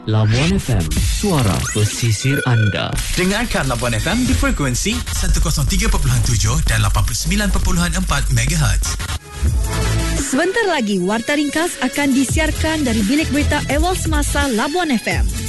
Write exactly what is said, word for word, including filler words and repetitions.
Labuan F M, suara pesisir anda. Dengarkan Labuan F M di frekuensi seratus tiga perpuluhan tujuh dan lapan puluh sembilan perpuluhan empat megahertz. Sebentar lagi, Warta Ringkas akan disiarkan dari Bilik Berita Awal Semasa Labuan F M.